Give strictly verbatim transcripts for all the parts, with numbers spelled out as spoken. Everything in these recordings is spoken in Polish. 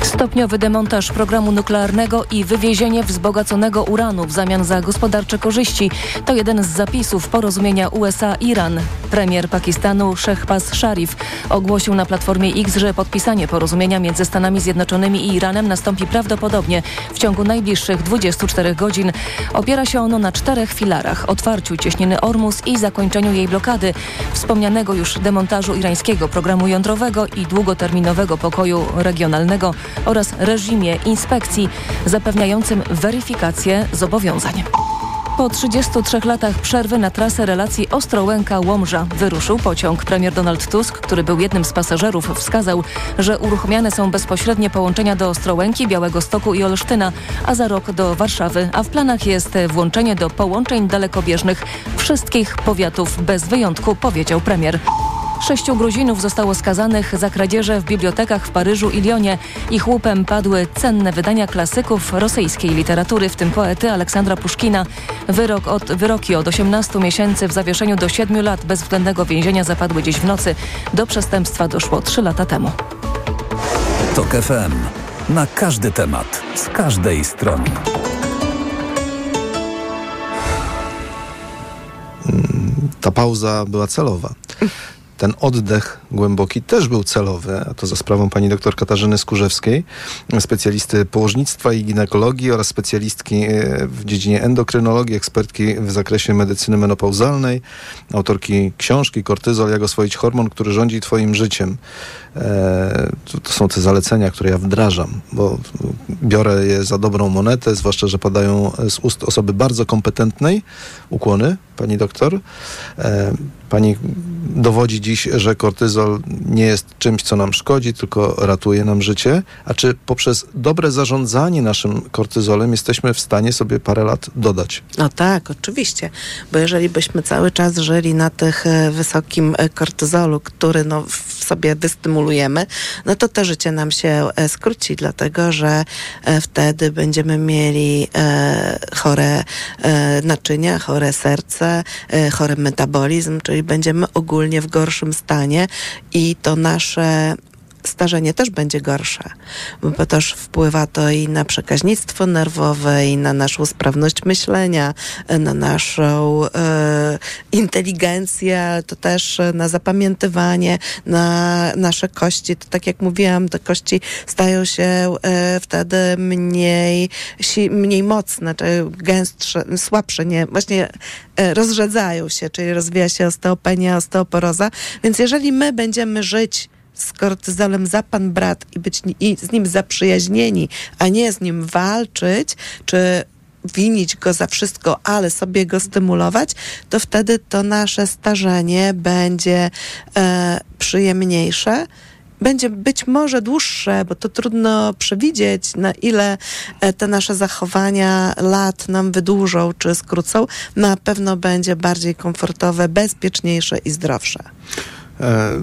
Stopniowy demontaż programu nuklearnego i wywiezienie wzbogaconego uranu w zamian za gospodarcze korzyści to jeden z zapisów porozumienia U S A-Iran. Premier Pakistanu Shehbaz Sharif ogłosił na Platformie X, że podpisanie porozumienia między Stanami Zjednoczonymi i Iranem nastąpi prawdopodobnie w ciągu najbliższych dwudziestu czterech godzin. Opiera się ono na czterech filarach: otwarciu cieśniny Ormus i zakończeniu jej blokady, wspomnianego już demontażu irańskiego programu jądrowego i długoterminowego pokoju regionalnego oraz reżimie inspekcji zapewniającym weryfikację zobowiązań. Po trzydziestu trzech latach przerwy na trasę relacji Ostrołęka-Łomża wyruszył pociąg. Premier Donald Tusk, który był jednym z pasażerów, wskazał, że uruchomione są bezpośrednie połączenia do Ostrołęki, Białegostoku i Olsztyna, a za rok do Warszawy, a w planach jest włączenie do połączeń dalekobieżnych wszystkich powiatów bez wyjątku, powiedział premier. Sześciu Gruzinów zostało skazanych za kradzieże w bibliotekach w Paryżu i Lyonie. Ich łupem padły cenne wydania klasyków rosyjskiej literatury, w tym poety Aleksandra Puszkina. Wyrok od, wyroki od osiemnastu miesięcy w zawieszeniu do siedmiu lat bezwzględnego więzienia zapadły dziś w nocy. Do przestępstwa doszło trzy lata temu. Tok F M. Na każdy temat, z każdej strony. Ta pauza była celowa. Ten oddech głęboki też był celowy, a to za sprawą pani doktor Katarzyny Skórzewskiej, specjalisty położnictwa i ginekologii oraz specjalistki w dziedzinie endokrynologii, ekspertki w zakresie medycyny menopauzalnej, autorki książki Kortyzol, jak oswoić hormon, który rządzi twoim życiem. E, to, to są te zalecenia, które ja wdrażam, bo biorę je za dobrą monetę, zwłaszcza, że padają z ust osoby bardzo kompetentnej. Ukłony, pani doktor. E, pani dowodzi dziś, że kortyzol nie jest czymś, co nam szkodzi, tylko ratuje nam życie. A czy poprzez dobre zarządzanie naszym kortyzolem jesteśmy w stanie sobie parę lat dodać? No tak, oczywiście. Bo jeżeli byśmy cały czas żyli na tych e, wysokim e, kortyzolu, który no, w sobie wystymulujemy, no to to życie nam się e, skróci, dlatego że e, wtedy będziemy mieli e, chore e, naczynia, chore serce, e, chory metabolizm, czyli będziemy ogólnie w gorszym stanie i to nasze starzenie też będzie gorsze, bo też wpływa to i na przekaźnictwo nerwowe, i na naszą sprawność myślenia, na naszą e, inteligencję, to też na zapamiętywanie, na nasze kości. To tak jak mówiłam, te kości stają się e, wtedy mniej, si, mniej mocne, czy gęstsze, słabsze, nie, właśnie e, rozrzedzają się, czyli rozwija się osteopenia, osteoporoza. Więc jeżeli my będziemy żyć z kortyzolem za pan brat i być i z nim zaprzyjaźnieni, a nie z nim walczyć, czy winić go za wszystko, ale sobie go stymulować, to wtedy to nasze starzenie będzie e, przyjemniejsze. Będzie być może dłuższe, bo to trudno przewidzieć, na ile te nasze zachowania lat nam wydłużą czy skrócą. Na pewno będzie bardziej komfortowe, bezpieczniejsze i zdrowsze. E-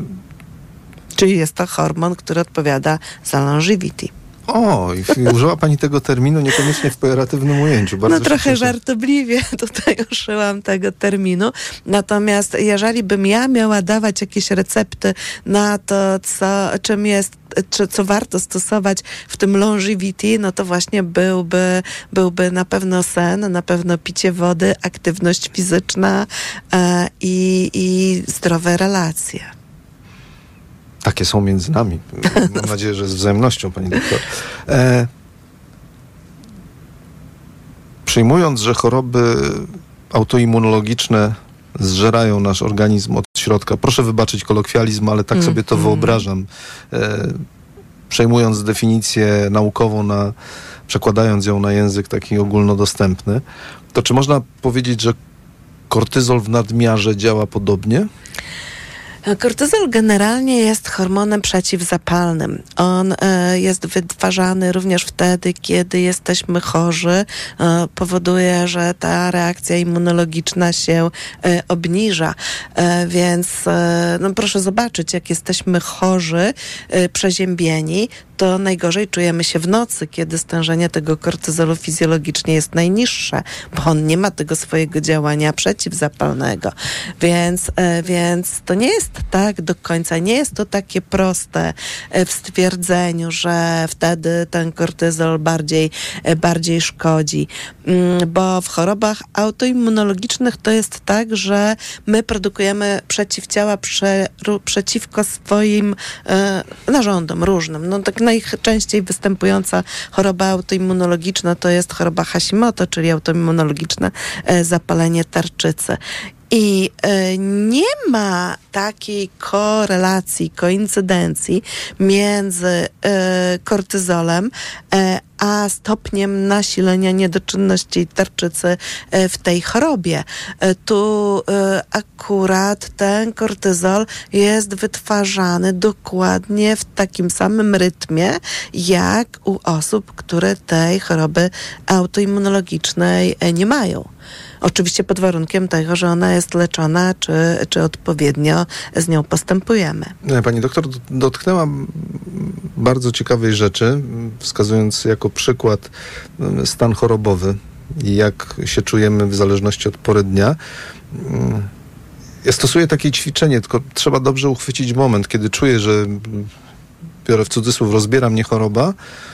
Czyli jest to hormon, który odpowiada za longevity. O, i użyła pani tego terminu niekoniecznie w pejoratywnym ujęciu. Bardzo no trochę żartobliwie tutaj użyłam tego terminu. Natomiast jeżeli bym ja miała dawać jakieś recepty na to, co, czym jest, czy, co warto stosować w tym longevity, no to właśnie byłby, byłby na pewno sen, na pewno picie wody, aktywność fizyczna e, i, i zdrowe relacje. Takie są między nami. Mam nadzieję, że z wzajemnością, pani doktor. E, przyjmując, że choroby autoimmunologiczne zżerają nasz organizm od środka, proszę wybaczyć kolokwializm, ale tak mm, sobie to mm. wyobrażam. E, przejmując definicję naukową, na, przekładając ją na język taki ogólnodostępny, to czy można powiedzieć, że kortyzol w nadmiarze działa podobnie? Kortyzol generalnie jest hormonem przeciwzapalnym. On e, jest wytwarzany również wtedy, kiedy jesteśmy chorzy. E, powoduje, że ta reakcja immunologiczna się e, obniża. E, więc e, no proszę zobaczyć, jak jesteśmy chorzy, e, przeziębieni, to najgorzej czujemy się w nocy, kiedy stężenie tego kortyzolu fizjologicznie jest najniższe, bo on nie ma tego swojego działania przeciwzapalnego. Więc, e, więc to nie jest jest tak do końca, nie jest to takie proste w stwierdzeniu, że wtedy ten kortyzol bardziej, bardziej szkodzi, bo w chorobach autoimmunologicznych to jest tak, że my produkujemy przeciwciała prze, przeciwko swoim e, narządom różnym. No tak najczęściej występująca choroba autoimmunologiczna to jest choroba Hashimoto, czyli autoimmunologiczne e, zapalenie tarczycy. I y, nie ma takiej korelacji, koincydencji między y, kortyzolem y, a stopniem nasilenia niedoczynności tarczycy y, w tej chorobie. Y, tu y, akurat ten kortyzol jest wytwarzany dokładnie w takim samym rytmie, jak u osób, które tej choroby autoimmunologicznej y, nie mają. Oczywiście pod warunkiem tego, że ona jest leczona, czy, czy odpowiednio z nią postępujemy. Pani doktor dotknęła bardzo ciekawej rzeczy, wskazując jako przykład stan chorobowy i jak się czujemy w zależności od pory dnia. Ja stosuję takie ćwiczenie, tylko trzeba dobrze uchwycić moment, kiedy czuję, że, biorę w cudzysłów, rozbiera mnie choroba.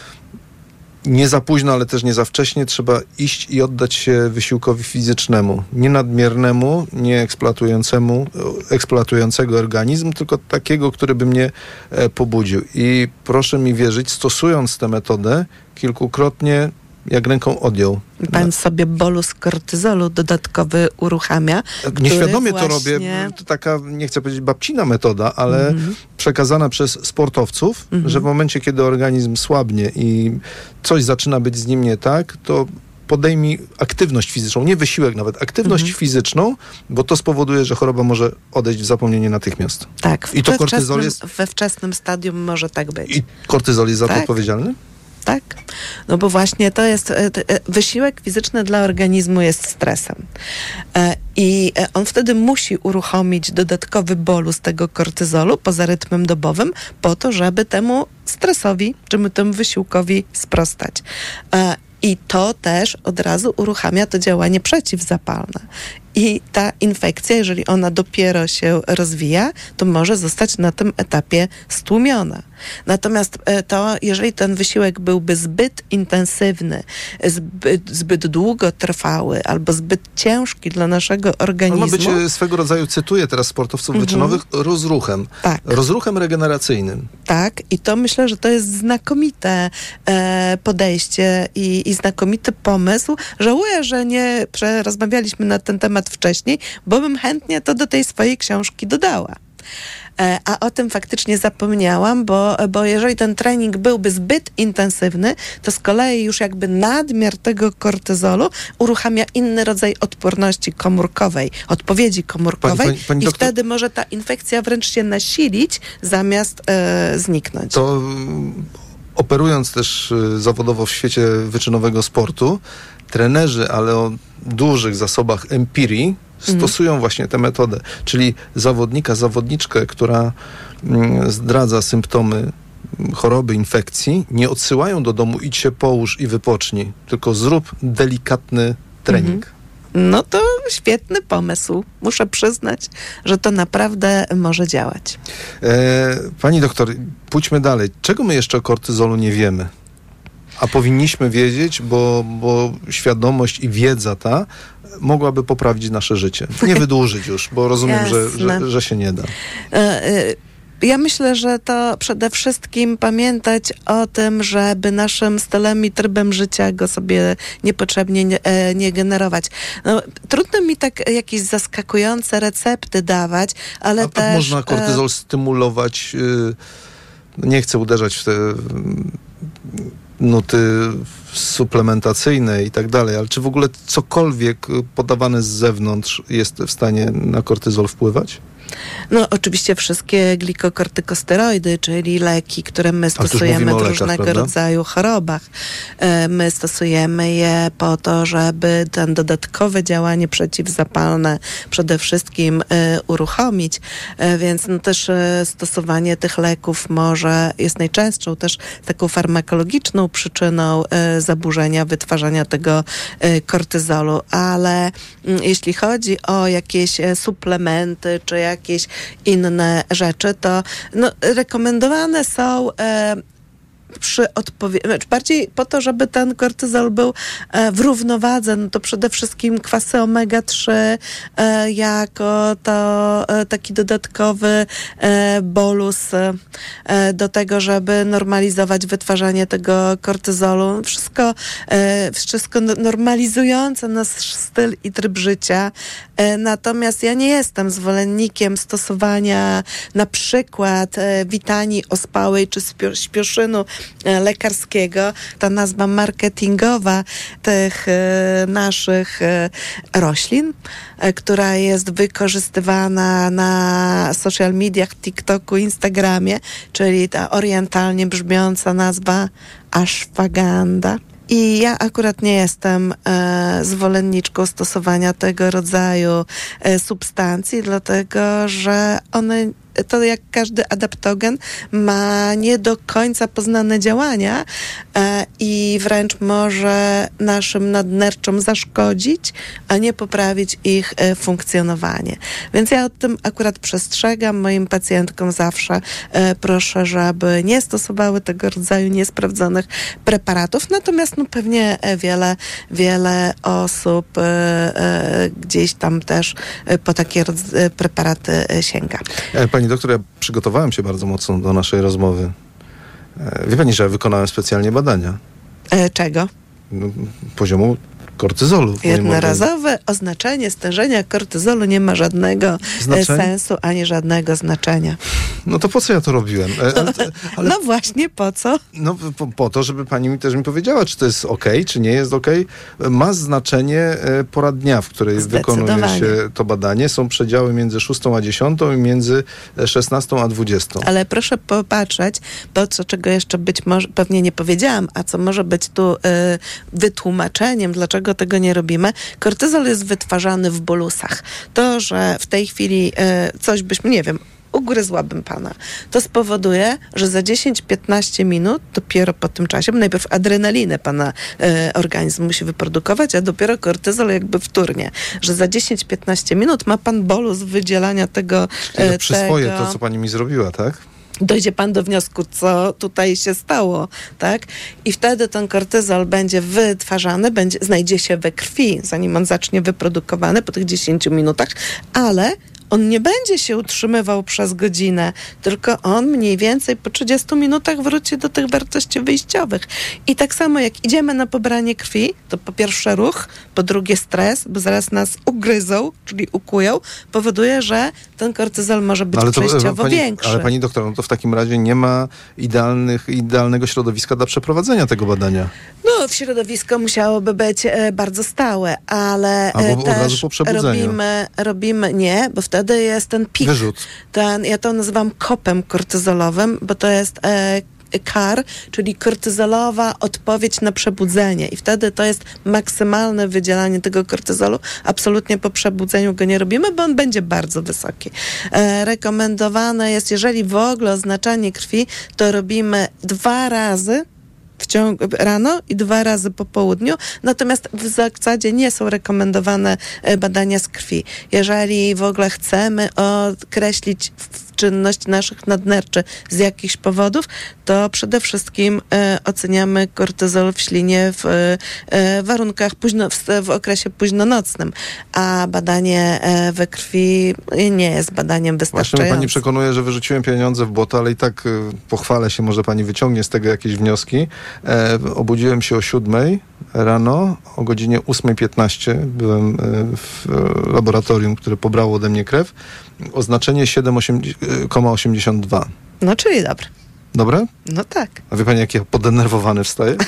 Nie za późno, ale też nie za wcześnie trzeba iść i oddać się wysiłkowi fizycznemu. Nie nadmiernemu, nie eksploatującemu, eksploatującego organizm, tylko takiego, który by mnie e, pobudził. I proszę mi wierzyć, stosując tę metodę, kilkukrotnie jak ręką odjął. Pan sobie bolus kortyzolu dodatkowy uruchamia. Nieświadomie właśnie... to robię. To taka, nie chcę powiedzieć babcina metoda, ale mm-hmm. przekazana przez sportowców, mm-hmm. że w momencie, kiedy organizm słabnie i coś zaczyna być z nim nie tak, to podejmij aktywność fizyczną, nie wysiłek nawet, aktywność mm-hmm. fizyczną, bo to spowoduje, że choroba może odejść w zapomnienie natychmiast. Tak. I to kortyzol jest... We wczesnym stadium może tak być. I kortyzol jest za tak. to odpowiedzialny? Tak, no bo właśnie to jest, wysiłek fizyczny dla organizmu jest stresem i on wtedy musi uruchomić dodatkowy bolus tego kortyzolu poza rytmem dobowym po to, żeby temu stresowi, czy temu wysiłkowi sprostać. I to też od razu uruchamia to działanie przeciwzapalne. I ta infekcja, jeżeli ona dopiero się rozwija, to może zostać na tym etapie stłumiona. Natomiast to, jeżeli ten wysiłek byłby zbyt intensywny, zbyt, zbyt długotrwały albo zbyt ciężki dla naszego organizmu... On ma być swego rodzaju, cytuję teraz sportowców mm-hmm. wyczynowych, rozruchem. Tak. Rozruchem regeneracyjnym. Tak, i to myślę, że to jest znakomite e, podejście i, i znakomity pomysł. Żałuję, że nie rozmawialiśmy na ten temat wcześniej, bo bym chętnie to do tej swojej książki dodała. A o tym faktycznie zapomniałam, bo, bo jeżeli ten trening byłby zbyt intensywny, to z kolei już jakby nadmiar tego kortyzolu uruchamia inny rodzaj odporności komórkowej, odpowiedzi komórkowej pani, pani, pani i doktor... wtedy może ta infekcja wręcz się nasilić, zamiast e, zniknąć. To operując też zawodowo w świecie wyczynowego sportu, trenerzy, ale o dużych zasobach empirii, stosują mm. właśnie tę metodę, czyli zawodnika, zawodniczkę, która mm, zdradza symptomy choroby, infekcji, nie odsyłają do domu, idź się połóż i wypocznij, tylko zrób delikatny trening. Mm. No to świetny pomysł. Muszę przyznać, że to naprawdę może działać. E, pani doktor, pójdźmy dalej. Czego my jeszcze o kortyzolu nie wiemy? A powinniśmy wiedzieć, bo, bo świadomość i wiedza ta mogłaby poprawić nasze życie. Nie wydłużyć już, bo rozumiem, że, że, że się nie da. Ja myślę, że to przede wszystkim pamiętać o tym, żeby naszym stylem i trybem życia go sobie niepotrzebnie nie, nie generować. No, trudno mi tak jakieś zaskakujące recepty dawać, ale a, też... A można kortyzol stymulować, yy, nie chcę uderzać w te... nuty suplementacyjne i tak dalej, ale czy w ogóle cokolwiek podawane z zewnątrz jest w stanie na kortyzol wpływać? No oczywiście wszystkie glikokortykosteroidy, czyli leki, które my stosujemy w różnego lekach, rodzaju chorobach. My stosujemy je po to, żeby ten dodatkowe działanie przeciwzapalne przede wszystkim uruchomić, więc no też stosowanie tych leków może jest najczęstszą też taką farmakologiczną przyczyną zaburzenia wytwarzania tego kortyzolu, ale jeśli chodzi o jakieś suplementy, czy jak jakieś inne rzeczy, to no, rekomendowane są e, przy odpowiedzi, bardziej po to, żeby ten kortyzol był e, w równowadze, no to przede wszystkim kwasy omega trzy e, jako to e, taki dodatkowy e, bolus e, do tego, żeby normalizować wytwarzanie tego kortyzolu. Wszystko, e, wszystko normalizujące nasz styl i tryb życia. E, natomiast ja nie jestem zwolennikiem stosowania na przykład e, witani ospałej czy spio- śpioszynu lekarskiego. Ta nazwa marketingowa tych e, naszych e, roślin, e, która jest wykorzystywana na social mediach, TikToku, Instagramie, czyli ta orientalnie brzmiąca nazwa ashwagandha. I ja akurat nie jestem e, zwolenniczką stosowania tego rodzaju e, substancji, dlatego że one, to jak każdy adaptogen, ma nie do końca poznane działania e, i wręcz może naszym nadnerczom zaszkodzić, a nie poprawić ich e, funkcjonowanie. Więc ja o tym akurat przestrzegam. Moim pacjentkom zawsze e, proszę, żeby nie stosowały tego rodzaju niesprawdzonych preparatów. Natomiast no, pewnie wiele, wiele osób e, e, gdzieś tam też e, po takie rodz- preparaty e, sięga. Pani doktor, ja przygotowałem się bardzo mocno do naszej rozmowy. Wie pani, że ja wykonałem specjalnie badania. E, czego? No, poziomu kortyzolu. Jednorazowe oznaczenie stężenia kortyzolu nie ma żadnego Znaczeń? sensu, ani żadnego znaczenia. No to po co ja to robiłem? Ale, ale, no właśnie, po co? No po, po to, żeby pani mi też mi powiedziała, czy to jest okej, czy nie jest okej. Ma znaczenie pora dnia, w której wykonuje się to badanie. Są przedziały między szóstą a dziesiątą i między szesnastą a dwudziestą. Ale proszę popatrzeć, to co, czego jeszcze być może, pewnie nie powiedziałam, a co może być tu y, wytłumaczeniem, dlaczego tego nie robimy. Kortyzol jest wytwarzany w bolusach. To, że w tej chwili y, coś byśmy, nie wiem, ugryzłabym pana, to spowoduje, że za dziesięć do piętnastu minut, dopiero po tym czasie, bo najpierw adrenalinę pana e, organizm musi wyprodukować, a dopiero kortyzol jakby wtórnie, że za dziesięć do piętnastu minut ma pan bolus wydzielania tego... E, przyswoję tego, to, co pani mi zrobiła, tak? Dojdzie pan do wniosku, co tutaj się stało, tak? I wtedy ten kortyzol będzie wytwarzany, będzie, znajdzie się we krwi, zanim on zacznie wyprodukowany po tych dziesięciu minutach, ale on nie będzie się utrzymywał przez godzinę, tylko on mniej więcej po trzydziestu minutach wróci do tych wartości wyjściowych. I tak samo jak idziemy na pobranie krwi, to po pierwsze ruch, po drugie stres, bo zaraz nas ugryzą, czyli ukują, powoduje, że ten kortyzol może być ale to, przejściowo pani, większy. Ale pani doktor, no to w takim razie nie ma idealnych, idealnego środowiska dla przeprowadzenia tego badania. No, w środowisko musiałoby być e, bardzo stałe, ale Albo e, od też razu po przebudzeniu. robimy, robimy, nie, bo wtedy jest ten pik. Wyrzut. Ten, ja to nazywam kopem kortyzolowym, bo to jest e, C A R, czyli kortyzolowa odpowiedź na przebudzenie. I wtedy to jest maksymalne wydzielanie tego kortyzolu. Absolutnie po przebudzeniu go nie robimy, bo on będzie bardzo wysoki. E, rekomendowane jest, jeżeli w ogóle oznaczanie krwi, to robimy dwa razy w ciągu rano i dwa razy po południu, natomiast w zasadzie nie są rekomendowane badania z krwi. Jeżeli w ogóle chcemy określić czynność naszych nadnerczy z jakichś powodów, to przede wszystkim e, oceniamy kortyzol w ślinie w e, warunkach późno, w, w okresie późnonocnym, a badanie e, we krwi nie jest badaniem wystarczającym. Właśnie pani przekonuje, że wyrzuciłem pieniądze w błoto, ale i tak e, pochwalę się, może pani wyciągnie z tego jakieś wnioski. E, obudziłem się o siódmej rano, o godzinie ósmej piętnaście byłem e, w e, laboratorium, które pobrało ode mnie krew. Oznaczenie siedem przecinek osiemdziesiąt dwa. No, czyli dobre. Dobre? No tak. A wie pani, jak ja podenerwowany wstaję?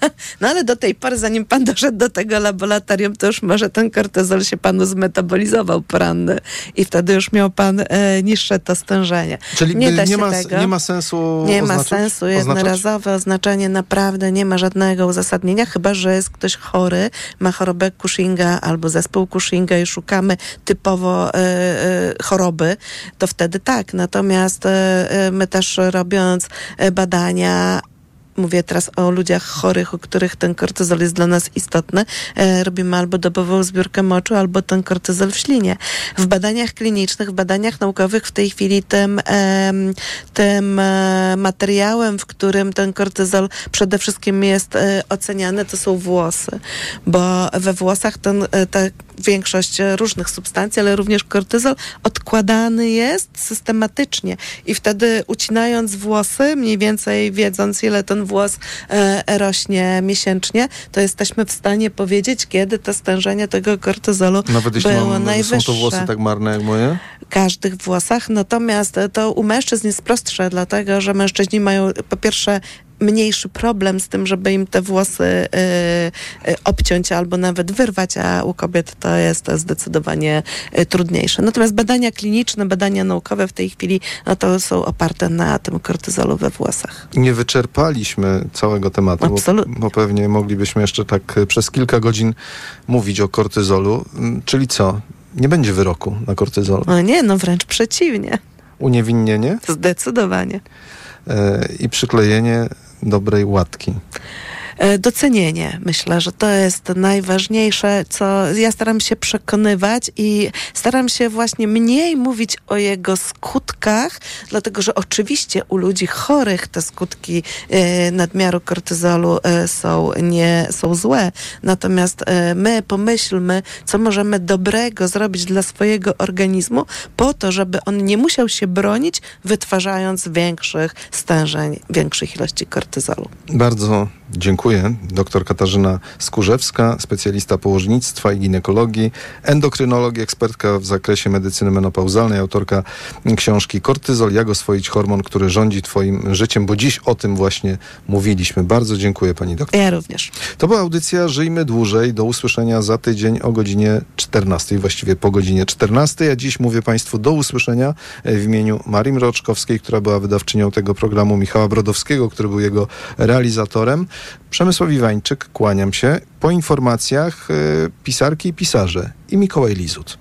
No ale do tej pory, zanim pan doszedł do tego laboratorium, to już może ten kortyzol się panu zmetabolizował poranny i wtedy już miał pan e, niższe to stężenie. Czyli nie, da nie, się ma, tego. nie ma sensu Nie oznaczać? ma sensu. Jednorazowe oznaczać? oznaczenie naprawdę nie ma żadnego uzasadnienia, chyba że jest ktoś chory, ma chorobę Cushinga albo zespół Cushinga i szukamy typowo e, e, choroby, to wtedy tak. Natomiast e, my też robiąc badania mówię teraz o ludziach chorych, u których ten kortyzol jest dla nas istotny, e, robimy albo dobową zbiórkę moczu, albo ten kortyzol w ślinie. W badaniach klinicznych, w badaniach naukowych w tej chwili tym, e, tym e, materiałem, w którym ten kortyzol przede wszystkim jest e, oceniany, to są włosy, bo we włosach ten, e, ta większość różnych substancji, ale również kortyzol odkładany jest systematycznie i wtedy ucinając włosy, mniej więcej wiedząc, ile ten włos e, rośnie miesięcznie, to jesteśmy w stanie powiedzieć, kiedy to stężenie tego kortyzolu Nawet jeśli było mam, najwyższe. są to włosy tak marne jak moje? Każdych włosach, natomiast to u mężczyzn jest prostsze, dlatego, że mężczyźni mają po pierwsze mniejszy problem z tym, żeby im te włosy y, y, obciąć albo nawet wyrwać, a u kobiet to jest to zdecydowanie y, trudniejsze. Natomiast badania kliniczne, badania naukowe w tej chwili, no to są oparte na tym kortyzolu we włosach. Nie wyczerpaliśmy całego tematu, Absolutnie. bo, bo pewnie moglibyśmy jeszcze tak przez kilka godzin mówić o kortyzolu. Czyli co? Nie będzie wyroku na kortyzol? No nie, no wręcz przeciwnie. Uniewinnienie? Zdecydowanie. Yy, I przyklejenie dobrej łatki. Docenienie. Myślę, że to jest najważniejsze, co ja staram się przekonywać i staram się właśnie mniej mówić o jego skutkach, dlatego, że oczywiście u ludzi chorych te skutki e, nadmiaru kortyzolu e, są, nie, są złe. Natomiast e, my pomyślmy, co możemy dobrego zrobić dla swojego organizmu po to, żeby on nie musiał się bronić, wytwarzając większych stężeń, większych ilości kortyzolu. Bardzo dziękuję. Doktor Katarzyna Skórzewska, specjalista położnictwa i ginekologii, endokrynologii, ekspertka w zakresie medycyny menopauzalnej, autorka książki Kortyzol, jak oswoić hormon, który rządzi twoim życiem, bo dziś o tym właśnie mówiliśmy. Bardzo dziękuję pani doktor. Ja również. To była audycja Żyjmy Dłużej. Do usłyszenia za tydzień o godzinie czternastej, właściwie po godzinie czternastej. A dziś mówię państwu do usłyszenia w imieniu Marii Mroczkowskiej, która była wydawczynią tego programu, Michała Brodowskiego, który był jego realizatorem. Przemysław Iwańczyk, kłaniam się. Po informacjach y, pisarki i pisarze i Mikołaj Lizut.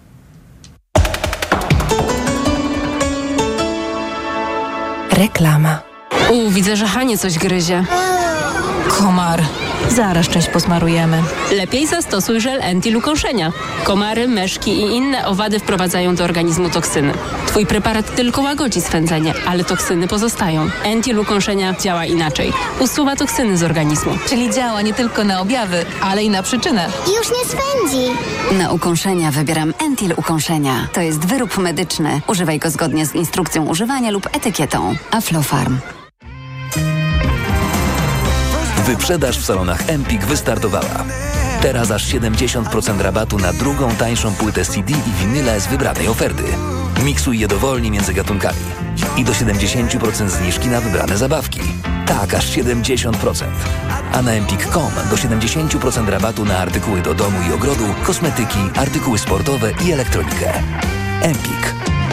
Reklama. U, widzę, że Hanie coś gryzie. Komar. Zaraz część posmarujemy. Lepiej zastosuj żel Entil ukąszenia. Komary, myszki i inne owady wprowadzają do organizmu toksyny. Twój preparat tylko łagodzi swędzenie, ale toksyny pozostają. Entil ukąszenia działa inaczej. Usuwa toksyny z organizmu. Czyli działa nie tylko na objawy, ale i na przyczynę. Już nie swędzi. Na ukąszenia wybieram Entil ukąszenia. To jest wyrób medyczny. Używaj go zgodnie z instrukcją używania lub etykietą. Aflofarm. Wyprzedaż w salonach Empik wystartowała. Teraz aż siedemdziesiąt procent rabatu na drugą tańszą płytę C D i winyle z wybranej oferty. Miksuj je dowolnie między gatunkami. I do siedemdziesiąt procent zniżki na wybrane zabawki. Tak, aż siedemdziesiąt procent. A na empik kropka com do siedemdziesiąt procent rabatu na artykuły do domu i ogrodu, kosmetyki, artykuły sportowe i elektronikę. Empik.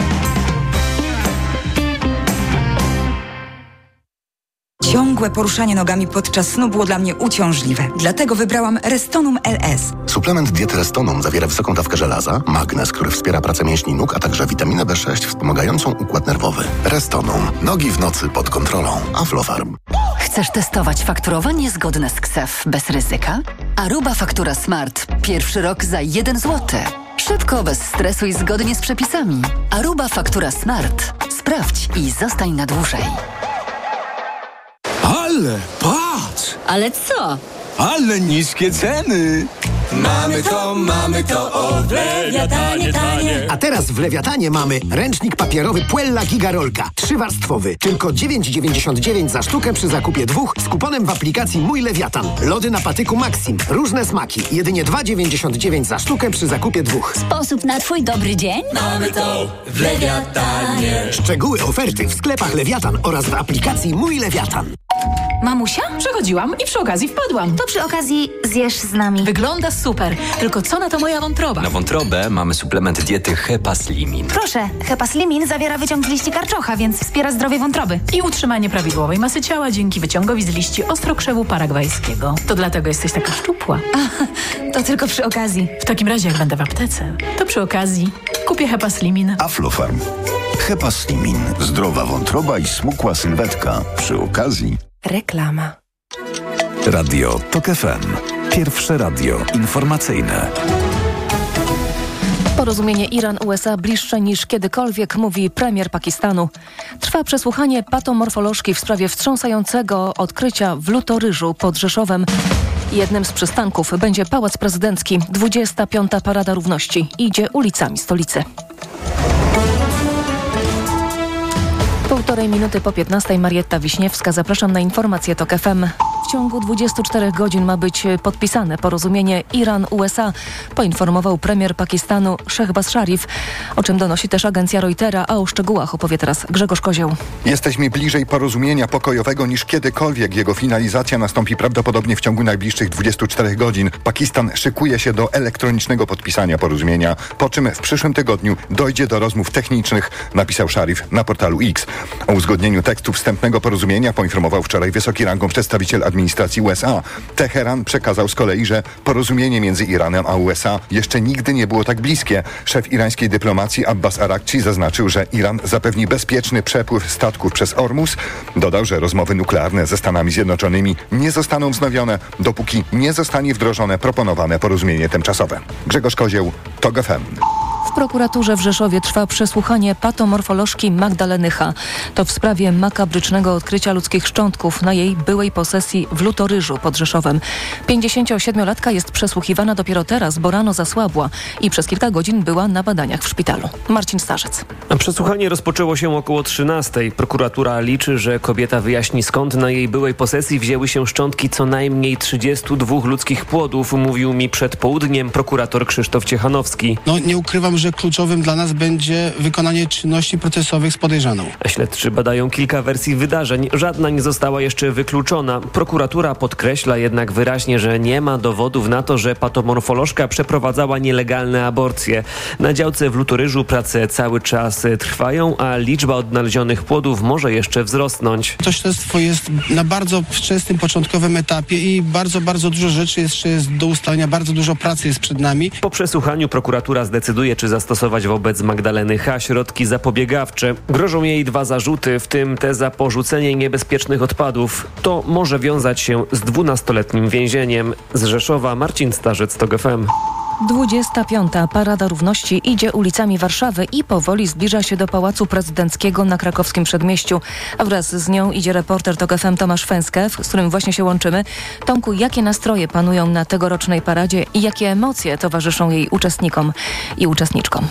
Ciągłe poruszanie nogami podczas snu było dla mnie uciążliwe. Dlatego wybrałam Restonum L S. Suplement diety Restonum zawiera wysoką dawkę żelaza, magnez, który wspiera pracę mięśni nóg, a także witaminę B sześć wspomagającą układ nerwowy. Restonum. Nogi w nocy pod kontrolą. Aflofarm. Chcesz testować fakturowanie zgodne z K S E F bez ryzyka? Aruba Faktura Smart. Pierwszy rok za jeden złoty. Szybko, bez stresu i zgodnie z przepisami. Aruba Faktura Smart. Sprawdź i zostań na dłużej. Ale patrz! Ale co? Ale niskie ceny! Mamy to, mamy to, o w Lewiatanie tanie. A teraz w Lewiatanie mamy ręcznik papierowy Puella Gigarolka. Trzywarstwowy. Tylko dziewięć dziewięćdziesiąt dziewięć za sztukę przy zakupie dwóch z kuponem w aplikacji Mój Lewiatan. Lody na patyku Maxim. Różne smaki. Jedynie dwa dziewięćdziesiąt dziewięć za sztukę przy zakupie dwóch. Sposób na twój dobry dzień? Mamy to w Lewiatanie. Szczegóły oferty w sklepach Lewiatan oraz w aplikacji Mój Lewiatan. Mamusia? Przechodziłam i przy okazji wpadłam. To przy okazji zjesz z nami. Wygląda super. Tylko co na to moja wątroba? Na wątrobę mamy suplement diety Hepaslimin. Proszę, Hepaslimin zawiera wyciąg z liści karczocha, więc wspiera zdrowie wątroby. I utrzymanie prawidłowej masy ciała dzięki wyciągowi z liści ostrokrzewu paragwajskiego. To dlatego jesteś taka szczupła. A, to tylko przy okazji. W takim razie, jak będę w aptece, to przy okazji kupię Hepaslimin. Aflofarm. Hepaslimin. Zdrowa wątroba i smukła sylwetka. Przy okazji... Reklama. Radio TOK F M. Pierwsze radio informacyjne. Porozumienie Iran-U S A bliższe niż kiedykolwiek, mówi premier Pakistanu. Trwa przesłuchanie patomorfolożki w sprawie wstrząsającego odkrycia w Lutoryżu pod Rzeszowem. Jednym z przystanków będzie Pałac Prezydencki. dwudziesta piąta Parada Równości idzie ulicami stolicy. Półtorej minuty po piętnastej. Marietta Wiśniewska. Zapraszam na informację TOK F M. W ciągu dwudziestu czterech godzin ma być podpisane porozumienie Iran-U S A, poinformował premier Pakistanu Shehbaz Sharif, o czym donosi też agencja Reutera, a o szczegółach opowie teraz Grzegorz Kozioł. Jesteśmy bliżej porozumienia pokojowego niż kiedykolwiek. Jego finalizacja nastąpi prawdopodobnie w ciągu najbliższych dwudziestu czterech godzin. Pakistan szykuje się do elektronicznego podpisania porozumienia, po czym w przyszłym tygodniu dojdzie do rozmów technicznych, napisał Sharif na portalu X. O uzgodnieniu tekstu wstępnego porozumienia poinformował wczoraj wysoki rangą przedstawiciel administracji U S A. Teheran przekazał z kolei, że porozumienie między Iranem a U S A jeszcze nigdy nie było tak bliskie. Szef irańskiej dyplomacji Abbas Araghchi zaznaczył, że Iran zapewni bezpieczny przepływ statków przez Ormus. Dodał, że rozmowy nuklearne ze Stanami Zjednoczonymi nie zostaną wznowione, dopóki nie zostanie wdrożone proponowane porozumienie tymczasowe. Grzegorz Kozieł, TOK F M. W prokuraturze w Rzeszowie trwa przesłuchanie patomorfolożki Magdaleny H. To w sprawie makabrycznego odkrycia ludzkich szczątków na jej byłej posesji w Lutoryżu pod Rzeszowem. pięćdziesięciosiedmiolatka jest przesłuchiwana dopiero teraz, bo rano zasłabła i przez kilka godzin była na badaniach w szpitalu. Marcin Starzec. Przesłuchanie rozpoczęło się około trzynastej. Prokuratura liczy, że kobieta wyjaśni, skąd na jej byłej posesji wzięły się szczątki co najmniej trzydziestu dwóch ludzkich płodów, mówił mi przed południem prokurator Krzysztof Ciechanowski. No nie ukrywam, że kluczowym dla nas będzie wykonanie czynności procesowych z podejrzaną. Śledczy badają kilka wersji wydarzeń. Żadna nie została jeszcze wykluczona. Prokuratura podkreśla jednak wyraźnie, że nie ma dowodów na to, że patomorfolożka przeprowadzała nielegalne aborcje. Na działce w Lutoryżu prace cały czas trwają, a liczba odnalezionych płodów może jeszcze wzrosnąć. To śledztwo jest na bardzo wczesnym, początkowym etapie i bardzo, bardzo dużo rzeczy jeszcze jest do ustalenia, bardzo dużo pracy jest przed nami. Po przesłuchaniu prokuratura zdecyduje, czy zastosować wobec Magdaleny H. środki zapobiegawcze. Grożą jej dwa zarzuty, w tym te za porzucenie niebezpiecznych odpadów. To może wiązać się z dwunastoletnim więzieniem. Z Rzeszowa Marcin Starzec, TOK F M. dwudziesta piąta Parada Równości idzie ulicami Warszawy i powoli zbliża się do Pałacu Prezydenckiego na krakowskim Przedmieściu. A wraz z nią idzie reporter TOK F M Tomasz Fęskew, z którym właśnie się łączymy. Tomku, jakie nastroje panują na tegorocznej paradzie i jakie emocje towarzyszą jej uczestnikom i uczestniczkom?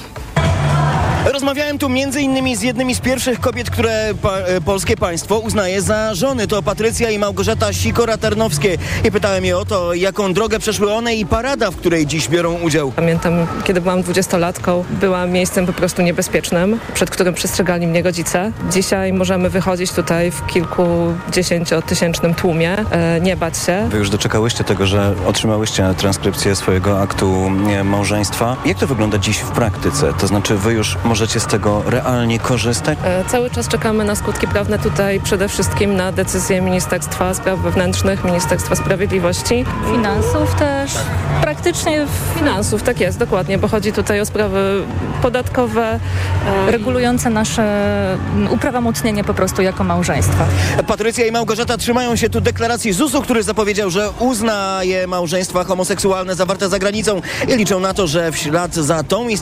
Rozmawiałem tu między innymi z jednymi z pierwszych kobiet, które pa, polskie państwo uznaje za żony. To Patrycja i Małgorzata Sikora-Tarnowskie. I pytałem je o to, jaką drogę przeszły one i parada, w której dziś biorą udział. Pamiętam, kiedy byłam dwudziestolatką, była miejscem po prostu niebezpiecznym, przed którym przestrzegali mnie rodzice. Dzisiaj możemy wychodzić tutaj w kilkudziesięciotysięcznym tłumie, e, nie bać się. Wy już doczekałyście tego, że otrzymałyście transkrypcję swojego aktu małżeństwa. Jak to wygląda dziś w praktyce? To znaczy wy już możecie z tego realnie korzystać? E, cały czas czekamy na skutki prawne tutaj, przede wszystkim na decyzję Ministerstwa Spraw Wewnętrznych, Ministerstwa Sprawiedliwości. Finansów też, praktycznie finansów, tak jest, dokładnie, bo chodzi tutaj o sprawy podatkowe, e, regulujące nasze uprawomocnienie po prostu jako małżeństwa. Patrycja i Małgorzata trzymają się tu deklaracji zusu, który zapowiedział, że uznaje małżeństwa homoseksualne zawarte za granicą i liczą na to, że w ślad za tą